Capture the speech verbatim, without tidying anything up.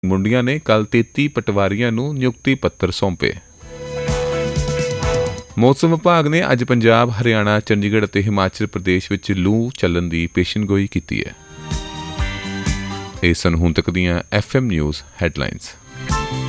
ਮੁੰਡੀਆਂ ਨੇ ਕੱਲ੍ਹ ਤੇਤੀ ਪਟਵਾਰੀਆਂ ਨੂੰ ਨਿਯੁਕਤੀ ਪੱਤਰ ਸੌਂਪੇ। ਮੌਸਮ ਵਿਭਾਗ ਨੇ ਅੱਜ ਪੰਜਾਬ, ਹਰਿਆਣਾ, ਚੰਡੀਗੜ੍ਹ ਅਤੇ ਹਿਮਾਚਲ ਪ੍ਰਦੇਸ਼ ਵਿੱਚ ਲੂ ਚੱਲਣ ਦੀ ਪੇਸ਼ਨਗੋਈ ਕੀਤੀ ਹੈ। ਇਹ ਸਨ ਹੁਣ ਤੱਕ ਦੀਆਂ ਐਫ ਐਮ ਨਿਊਜ਼ ਹੈਡਲਾਈਨਸ।